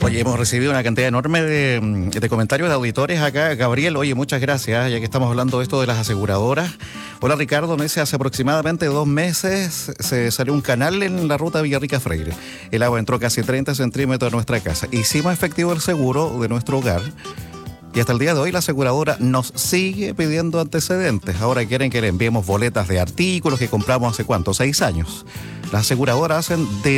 Oye, hemos recibido una cantidad enorme de comentarios de auditores acá. Gabriel, oye, muchas gracias, ya que estamos hablando de esto de las aseguradoras. Hola Ricardo, me dice, hace aproximadamente 2 meses se salió un canal en la ruta Villarrica-Freire. El agua entró casi 30 centímetros a nuestra casa. Hicimos efectivo el seguro de nuestro hogar. Y hasta el día de hoy la aseguradora nos sigue pidiendo antecedentes. Ahora quieren que le enviemos boletas de artículos que compramos hace, ¿cuánto? 6 años. Las aseguradoras hacen de